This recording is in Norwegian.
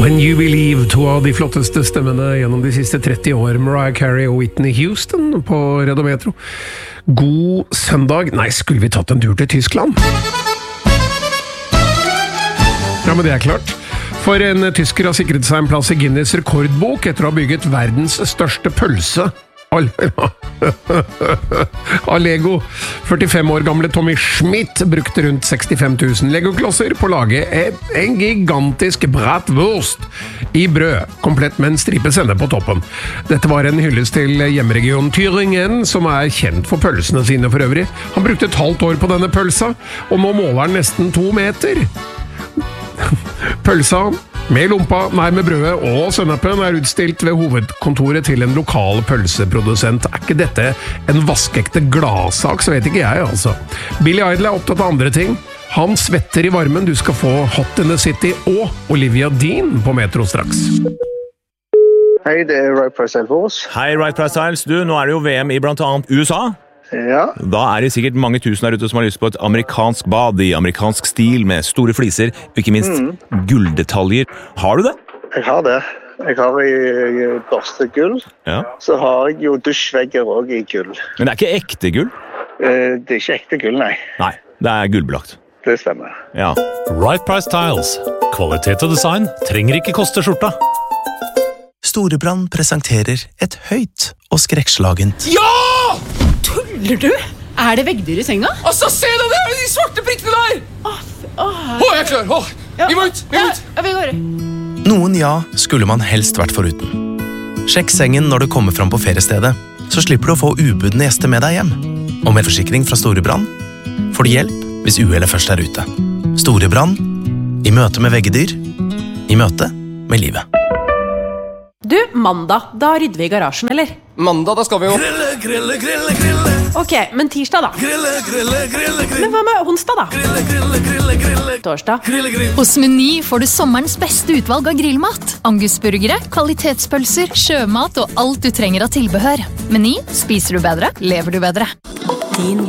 When You Believe, to av de flotteste stemmene gjennom de siste 30 år. Mariah Carey og Whitney Houston på Redometro. God søndag. Nei, skulle vi tatt en tur til Tyskland? Ja, men det er klart. For en tysker har sikret seg en plass i Guinness rekordbok etter å ha bygget verdens største pølse. Av Lego. 45 år gamle Tommy Schmidt brukte rundt 65 000 Lego-klosser på å lage en gigantisk bratwurst i brød, komplett med en stripe sennep på toppen. Dette var en hyllest til hjemregionen Thüringen, som er kjent for pølsene sine for øvrig. Han brukte et halvt år på denne pølsa, og nå måler han nesten 2 meter. Pølsa med lompa, med brødet og sennepen er utstilt ved hovedkontoret til en lokal pølseprodusent. Er ikke dette en vaskeekte gladsak, så vet ikke jeg, altså. Billy Idol er opptatt av andre ting. Han svetter i varmen. Du skal få Hot in the City og Olivia Dean på Metro straks. Hei, det er Right Price Styles. Hei, Right Price Styles. Du, nå er det jo VM i blant annet USA. Ja. Da er det sikkert mange tusen der ute som har lyst på et amerikansk bad i amerikansk stil med store fliser, og ikke minst gulldetaljer. Har du det? Jeg har det. Jeg har i børstegull. Ja. Så har jeg jo dusjvegger også i gull. Men det er ikke ekte gull? Det er ikke ekte gull, nei. Nei, det er gullbelagt. Det stemmer. Ja. Right Price Tiles. Kvalitet og design trenger ikke koste skjorta. Storebrand presenterer et høyt og skrekkslagent. Ja! Tuller du? Er det veggdyr i senga? Altså, se deg der, de svarte prikkene der! Jeg er klar, vi må ut, Ja, vi går. Noen skulle man helst vært foruten. Sjekk sengen når du kommer fram på feriestedet, så slipper du å få ubudne gjester med deg hjem. Og med forsikring fra Storebrand får du hjelp hvis uhellet først er ute. Storebrand, i møte med veggedyr, i møte med livet. Du, mandag, da rydder vi i garasjen, eller? Mandag, da skal vi jo. Grille. Ok, men tirsdag da? Grille. Men hva med onsdag da? Torsdag? Hos Meny får du sommerens beste utvalg av grillmat. Angusburgere, kvalitetspølser, sjømat og alt du trenger av tilbehør. Meny, spiser du bedre, lever du bedre. Din